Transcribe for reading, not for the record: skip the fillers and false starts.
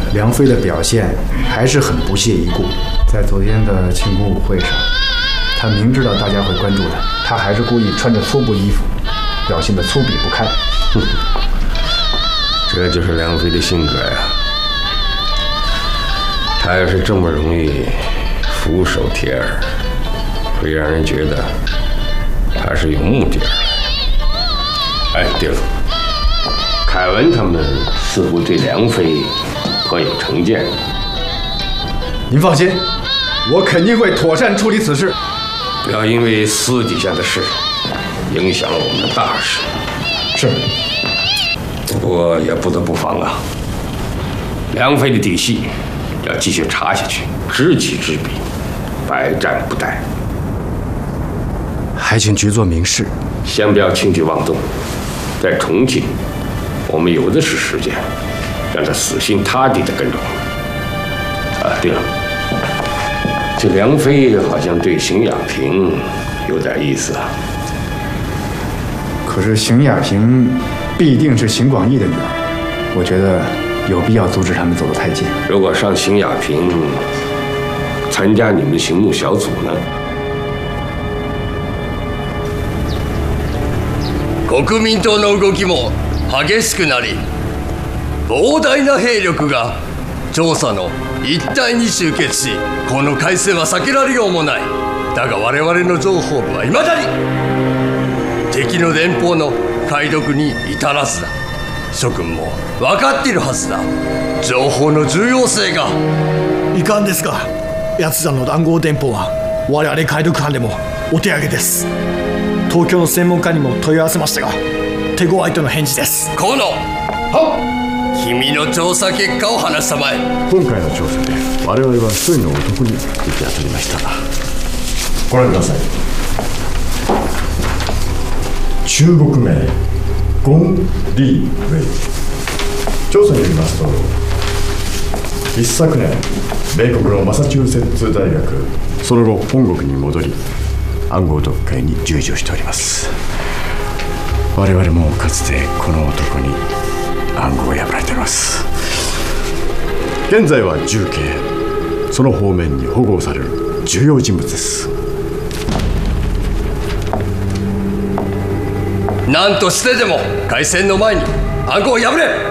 梁飞的表现还是很不屑一顾。在昨天的庆功舞会上，他明知道大家会关注他，他还是故意穿着粗布衣服，表现得粗鄙不堪。 这就是梁飞的性格呀。他要是这么容易俯首帖耳，会让人觉得他是有目的而来。哎，对了，凯文他们似乎对梁飞颇有成见。 您放心，我肯定会妥善处理此事。 不要因为私底下的事影响了我们的大事。 是。 不过也不得不防啊，梁飞的底细要继续查下去，知己知彼，百战不殆。 还请局座明示。 先不要轻举妄动，在重庆，我们有的是时间，让他死心塌地地跟着我们。啊，对了，这梁飞好像对邢雅萍有点意思啊。 可是邢雅萍必定是邢广义的女儿，我觉得有必要阻止他们走得太近。 如果让邢雅萍参加你们的行动小组呢？ 国民党の動きも激しくなり、膨大な兵力が調査の一帯に集結し、この海戦は避けられようもない。だが我々の情報部は未だに敵の電報の解読に至らずだ。諸君も分かっているはずだ。情報の重要性が。 いかんですが、奴らの談合電報は我々解読班でもお手上げです。東京の専門家にも問い合わせましたが、手強いとの返事です。 河野、君の調査結果を話したまえ。 今回の調査で我々は一人の男に行き当たりました。ご覧ください。中国名ゴン・リー・ウェイ。調査によりますと、一昨年米国のマサチューセッツ大学、その後本国に戻り暗号読解に従事をしております。我々もかつてこの男に暗号を破られております。現在は重刑、その方面に保護される重要人物です。 何としてでも開戦の前に暗号を破れ。